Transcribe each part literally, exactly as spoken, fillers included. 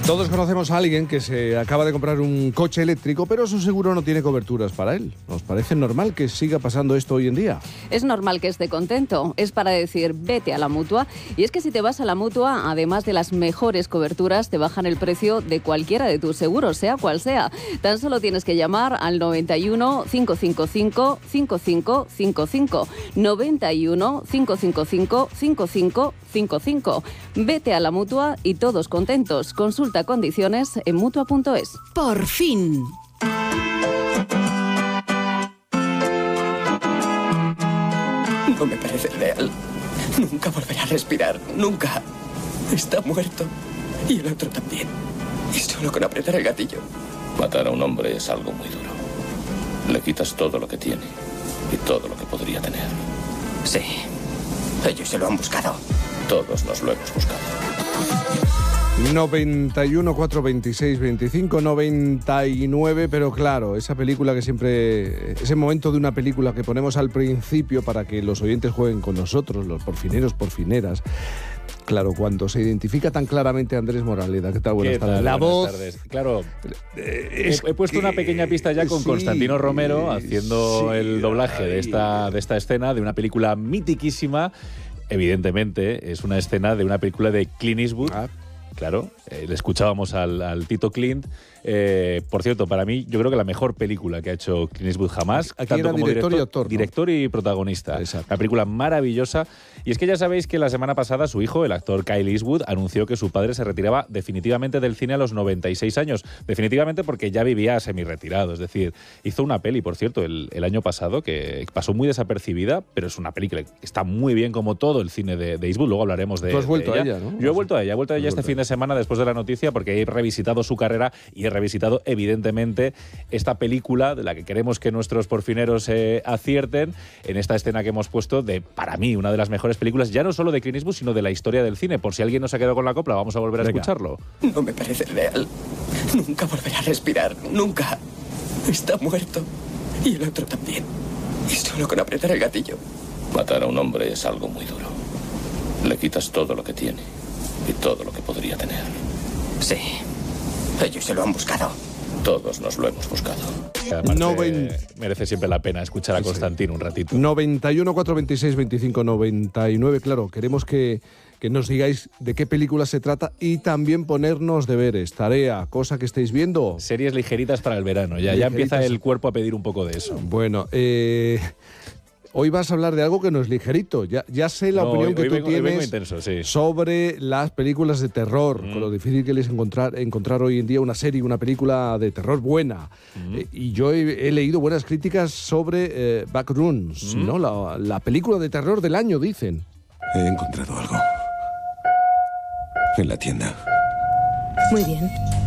Todos conocemos a alguien que se acaba de comprar un coche eléctrico, pero su seguro no tiene coberturas para él. ¿Nos parece normal que siga pasando esto hoy en día? Es normal que esté contento. Es para decir, vete a la Mutua. Y es que si te vas a la Mutua, además de las mejores coberturas, te bajan el precio de cualquiera de tus seguros, sea cual sea. Tan solo tienes que llamar al noventa y uno, cinco cinco cinco, cinco cinco cinco cinco. noventa y uno, cinco cinco cinco, cinco cinco cinco cinco. Vete a la Mutua y todos contentos. Consulta condiciones en mutua punto es. Por fin. No me parece real. Nunca volverá a respirar. Nunca. Está muerto. Y el otro también. Y solo con apretar el gatillo. Matar a un hombre es algo muy duro. Le quitas todo lo que tiene y todo lo que podría tener. Sí. Ellos se lo han buscado. Todos nos lo hemos buscado. noventa y uno, cuatro veintiséis, veinticinco, noventa y nueve, pero claro, esa película que siempre... Ese momento de una película que ponemos al principio para que los oyentes jueguen con nosotros, los porfineros, porfineras. Claro, cuando se identifica tan claramente a Andrés Moraleda. ¿Qué tal? Buenas tardes. Tal? La Buenas voz... tardes. Claro, eh, he, he puesto que... una pequeña pista ya con sí, Constantino Romero haciendo sí, el doblaje de esta, de esta escena, de una película mitiquísima. Evidentemente, es una escena de una película de Clint Eastwood. Ah. Claro, eh, le escuchábamos al, al Tito Clint. Eh, por cierto, para mí, yo creo que la mejor película que ha hecho Clint Eastwood jamás. Aquí tanto era como director director, y actor, ¿no? Director y protagonista. Exacto. Una película maravillosa. Y es que ya sabéis que la semana pasada su hijo, el actor Kyle Eastwood, anunció que su padre se retiraba definitivamente del cine a los noventa y seis años. Definitivamente porque ya vivía semi-retirado. Es decir, hizo una peli, por cierto, el, el año pasado, que pasó muy desapercibida, pero es una peli que está muy bien como todo el cine de, de Eastwood. Luego hablaremos de, Tú has vuelto de ella. a ella, ¿no? Yo he vuelto a ella. He vuelto a ella Has este vuelto fin de semana después de la noticia porque he revisitado su carrera y he revisitado, evidentemente, esta película de la que queremos que nuestros porfineros eh, acierten en esta escena que hemos puesto de, para mí, una de las mejores películas, ya no solo de Clint Eastwood, sino de la historia del cine. Por si alguien no se ha quedado con la copla, vamos a volver a Venga. escucharlo. No me parece real. Nunca volverá a respirar. Nunca. Está muerto. Y el otro también. Y solo con apretar el gatillo. Matar a un hombre es algo muy duro. Le quitas todo lo que tiene y todo lo que podría tener. Sí. Ellos se lo han buscado. Todos nos lo hemos buscado. Además, Noven- eh, merece siempre la pena escuchar a Sí, sí. Constantino un ratito. noventa y uno, cuatro veintiséis, veinticinco, noventa y nueve. Claro, queremos que, que nos digáis de qué película se trata y también ponernos deberes, tarea, cosa que estéis viendo. Series ligeritas para el verano. Ya, ya empieza Ligeritas. el cuerpo a pedir un poco de eso. Bueno, eh, hoy vas a hablar de algo que no es ligerito. Ya, ya sé la No, opinión hoy- que hoy tú vengo- hoy vengo tienes intenso, sí. sobre las películas de terror, Mm. con lo difícil que es encontrar, encontrar hoy en día una serie, una película de terror buena. Mm. Eh, y yo he, he leído buenas críticas sobre eh, Backrooms, Mm. ¿no? La, la película de terror del año, dicen. He encontrado algo. En la tienda. Muy bien.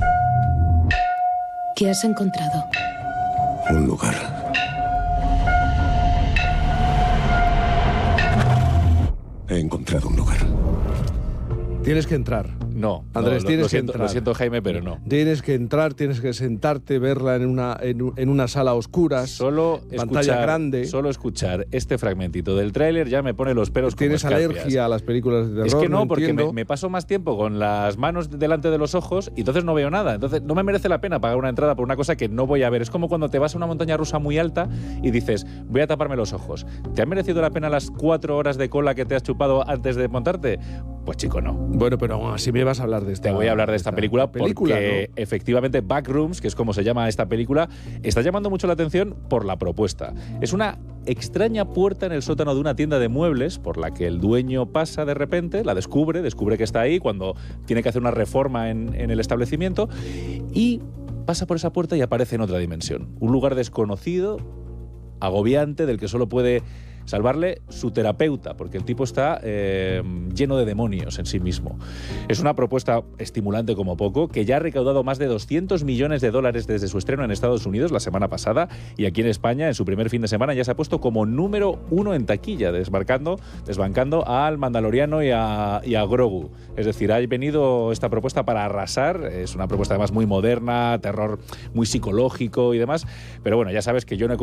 ¿Qué has encontrado? Un lugar. He encontrado un lugar. Tienes que entrar. No, Andrés, no, lo- tienes lo que siento, entrar. Lo siento, Jaime, pero no. Tienes que entrar, tienes que sentarte, verla en una, en, un- en una sala a oscuras, Solo pantalla escuchar, grande. Solo escuchar este fragmentito del tráiler ya me pone los pelos como ¿Tienes escarpias. alergia a las películas de terror? Es que no, porque entiendo. me, me paso más tiempo con las manos delante de los ojos y entonces no veo nada. Entonces no me merece la pena pagar una entrada por una cosa que no voy a ver. Es como cuando te vas a una montaña rusa muy alta y dices, voy a taparme los ojos. ¿Te han merecido la pena las cuatro horas de cola que te has chupado antes de montarte? Pues chico, no. Bueno, pero aún así me vas a hablar de esta Te voy a hablar de esta película, película, porque ¿no? efectivamente Backrooms, que es como se llama esta película, está llamando mucho la atención por la propuesta. Es una extraña puerta en el sótano de una tienda de muebles por la que el dueño pasa de repente, la descubre, descubre que está ahí cuando tiene que hacer una reforma en, en el establecimiento y pasa por esa puerta y aparece en otra dimensión. Un lugar desconocido, agobiante, del que solo puede salvarle su terapeuta, porque el tipo está eh, lleno de demonios en sí mismo. Es una propuesta estimulante como poco, que ya ha recaudado más de doscientos millones de dólares desde su estreno en Estados Unidos la semana pasada, y aquí en España, en su primer fin de semana, ya se ha puesto como número uno en taquilla, desmarcando, desbancando al Mandaloriano y a, y a Grogu. Es decir, ha venido esta propuesta para arrasar, es una propuesta además muy moderna, terror muy psicológico y demás, pero bueno, ya sabes que yo no he